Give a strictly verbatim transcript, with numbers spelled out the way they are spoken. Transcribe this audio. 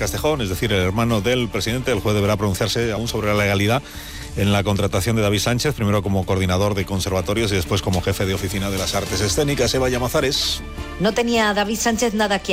Castejón, es decir, el hermano del presidente. El juez deberá pronunciarse aún sobre la legalidad en la contratación de David Sánchez, primero como coordinador de conservatorios y después como jefe de oficina de las artes escénicas. Eva Llamazares. No tenía David Sánchez nada que